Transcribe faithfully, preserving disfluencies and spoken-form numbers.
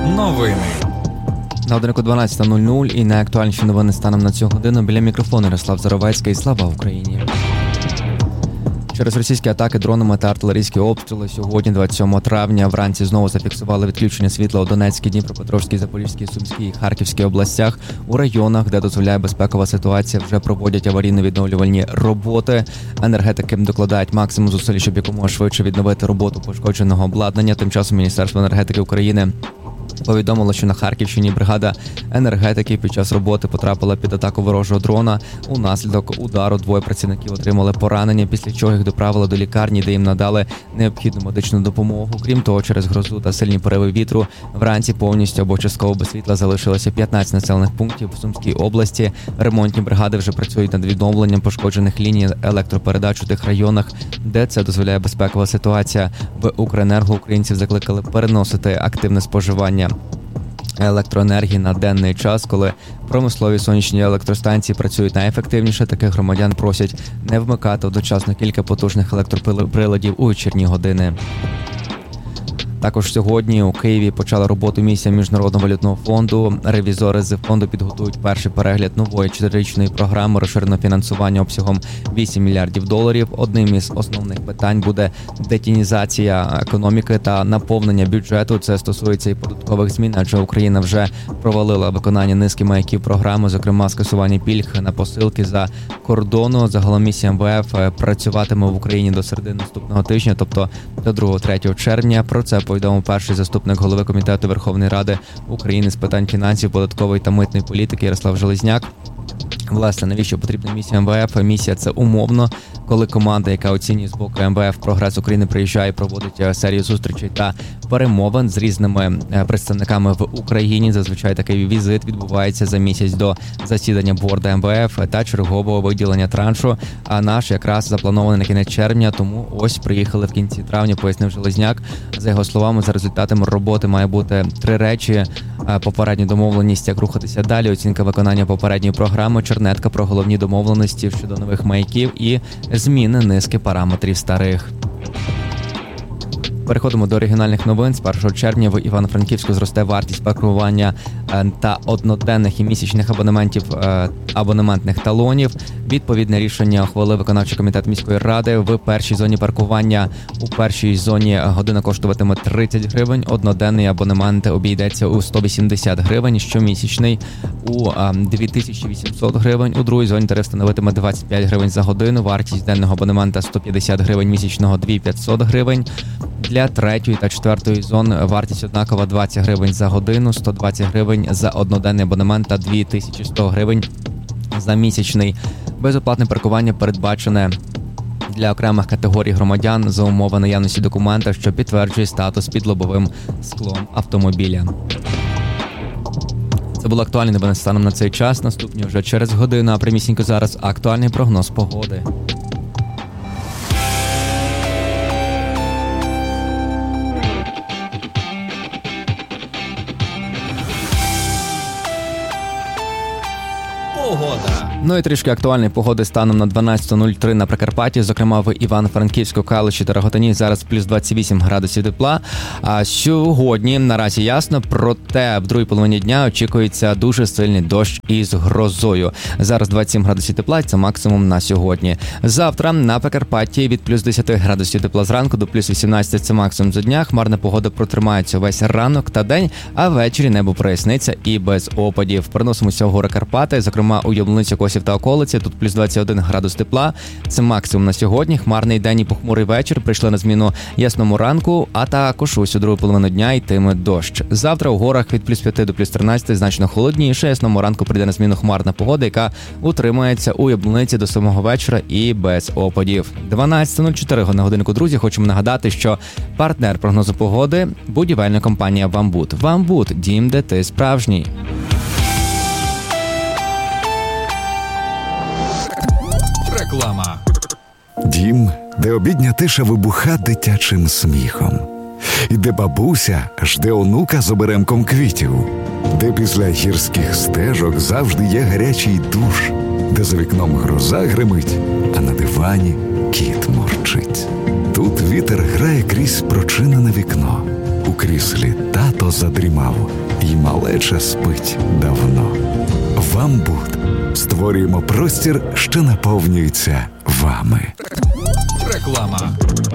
Новини. На годинку дванадцята нуль нуль і найактуальніші новини станом на цю годину. Біля мікрофону Ярослав Заровецький. Слава Україні! Через російські атаки дронами та артилерійські обстріли сьогодні, двадцять сьомого травня, вранці знову зафіксували відключення світла у Донецькій, Дніпропетровській, Запорізькій, Сумській і Харківській областях. У районах, де дозволяє безпекова ситуація, вже проводять аварійно-відновлювальні роботи. Енергетики докладають максимум зусиль, щоб якомога швидше відновити роботу пошкодженого обладнання. Тим часом Міністерство енергетики України повідомило, що на Харківщині бригада енергетики під час роботи потрапила під атаку ворожого дрона. Унаслідок удару двоє працівників отримали поранення, після чого їх доправили до лікарні, де їм надали необхідну медичну допомогу. Крім того, через грозу та сильні пориви вітру вранці повністю або частково без світла залишилося п'ятнадцять населених пунктів в Сумській області. Ремонтні бригади вже працюють над відновленням пошкоджених ліній електропередач у тих районах, де це дозволяє безпекова ситуація. В Укренерго українців закликали переносити активне споживання електроенергії на денний час, коли промислові сонячні електростанції працюють найефективніше. Таких громадян просять не вмикати одночасно кілька потужних електроприладів у вечірні години. Також сьогодні у Києві почала роботу місія Міжнародного валютного фонду. Ревізори з фонду підготують перший перегляд нової чотирирічної програми розширеного фінансування обсягом вісім мільярдів доларів. Одним із основних питань буде детінізація економіки та наповнення бюджету. Це стосується і податкових змін, адже Україна вже провалила виконання низки маяків програми, зокрема скасування пільг на посилки за кордону. Загалом місія ем ве еф працюватиме в Україні до середини наступного тижня, тобто до другого-третього червня. Про це повідомив перший заступник голови Комітету Верховної Ради України з питань фінансів, податкової та митної політики Ярослав Железняк. Власне, навіщо потрібна місія ем ве еф? Місія – це умовно, коли команда, яка оцінює з боку ем ве еф прогрес України, приїжджає і проводить серію зустрічей та перемовин з різними представниками в Україні. Зазвичай такий візит відбувається за місяць до засідання борду ем ве еф та чергового виділення траншу. А наш якраз запланований на кінець червня, тому ось приїхали в кінці травня, пояснив Железняк. За його словами, за результатами роботи має бути три речі. Попередня домовленість, як рухатися далі, оцінка виконання попередньої програми, чернетка про головні домовленості щодо нових маяків і зміни низки параметрів старих. Переходимо до регіональних новин. З першого червня в Івано-Франківську зросте вартість паркування та одноденних і місячних абонементів, абонементних талонів. Відповідне рішення ухвалив виконавчий комітет міської ради. В першій зоні паркування у першій зоні година коштуватиме тридцять гривень, одноденний абонемент обійдеться у сто вісімдесят гривень, щомісячний у дві тисячі вісімсот гривень. У другій зоні тариф становитиме двадцять п'ять гривень за годину, вартість денного абонемента сто п'ятдесят гривень, місячного дві тисячі п'ятсот гривень. Для третьої та четвертої зон вартість однакова двадцять гривень за годину, сто двадцять гривень за одноденний абонемент та дві тисячі сто гривень за місячний. Безоплатне паркування передбачене для окремих категорій громадян за умови наявності документа, що підтверджує статус під лобовим склом автомобіля. Це було актуальне новини станом на цей час. Наступні вже через годину, а прямісінько зараз актуальний прогноз погоди. Погода. Ну і трішки актуальної погоди станом на дванадцята нуль три на Прикарпатті, зокрема в Івано-Франківську, Калуші та Роготині. Зараз плюс двадцять вісім градусів тепла. А сьогодні наразі ясно, проте в другій половині дня очікується дуже сильний дощ із грозою. Зараз двадцять сім градусів тепла, це максимум на сьогодні. Завтра на Прикарпатті від плюс десять градусів тепла зранку до плюс вісімнадцять, це максимум за дня. Хмарна погода протримається весь ранок та день, а ввечері небо проясниться і без опадів. Переносимося в гори Карпати, зокрема у Яблуницю, Косів та околиці. Тут плюс двадцять один градус тепла. Це максимум на сьогодні. Хмарний день і похмурий вечір прийшли на зміну ясному ранку, а також усю другу половину дня йтиме дощ. Завтра у горах від плюс п'ять до плюс тринадцять значно холодніше. Ясному ранку прийде на зміну хмарна погода, яка утримається у Яблуниці до самого вечора і без опадів. дванадцята нуль чотири на годинку, друзі. Хочемо нагадати, що партнер прогнозу погоди – будівельна компанія «Вамбут». «Вамбут» – дім, де ти справжній. Реклама. Дім, де обідня тиша вибуха дитячим сміхом. І де бабуся жде онука з оберемком квітів. Де після гірських стежок завжди є гарячий душ. Де за вікном гроза гримить, а на дивані кіт мурчить. Тут вітер грає крізь прочинене вікно. у кріслі тато задрімав, і малеча спить давно. Вамбут. Створюємо простір, що наповнюється вами. Реклама.